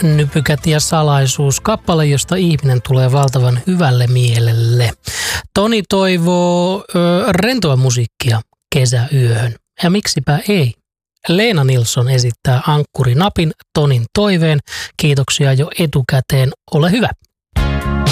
Nypykät ja salaisuus, kappale, josta ihminen tulee valtavan hyvälle mielelle. Toni toivoo rentoa musiikkia kesäyöhön. Ja miksipä ei? Leena Nilsson esittää ankkurinapin Tonin toiveen. Kiitoksia jo etukäteen. Ole hyvä.